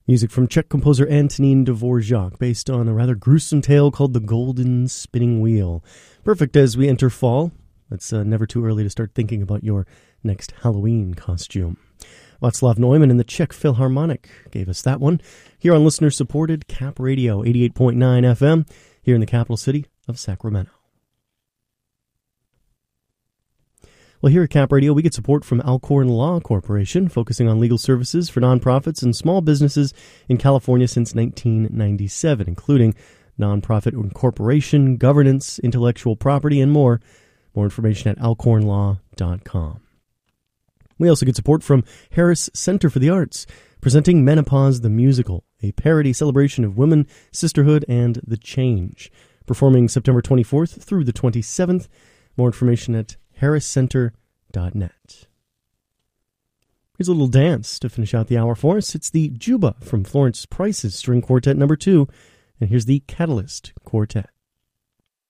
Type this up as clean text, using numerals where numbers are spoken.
Music from Czech composer Antonín Dvořák, based on a rather gruesome tale called The Golden Spinning Wheel. Perfect as we enter fall. It's never too early to start thinking about your next Halloween costume. Václav Neumann and the Czech Philharmonic gave us that one, here on listener-supported Cap Radio 88.9 FM, here in the capital city of Sacramento. Well, here at Cap Radio, we get support from Alcorn Law Corporation, focusing on legal services for nonprofits and small businesses in California since 1997, including nonprofit incorporation, governance, intellectual property, and more. More information at alcornlaw.com. We also get support from Harris Center for the Arts, presenting Menopause the Musical, a parody celebration of women, sisterhood, and the change. Performing September 24th through the 27th. More information at harriscenter.net. Here's a little dance to finish out the hour for us. It's the Juba from Florence Price's String Quartet No. 2, and here's the Catalyst Quartet.